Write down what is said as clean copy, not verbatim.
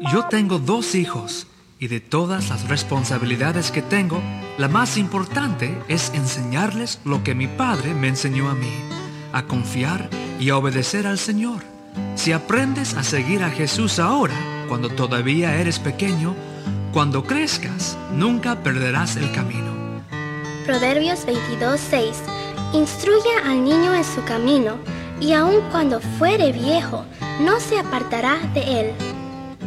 Yo tengo 2 hijos y de todas las responsabilidades que tengo, la más importante es enseñarles lo que mi padre me enseñó a mí, a confiar y a obedecer al Señor. Si aprendes a seguir a Jesús ahora, cuando todavía eres pequeño, cuando crezcas, nunca perderás el camino. Proverbios 22:6. Instruya al niño en su camino, y aun cuando fuere viejo, no se apartará de él.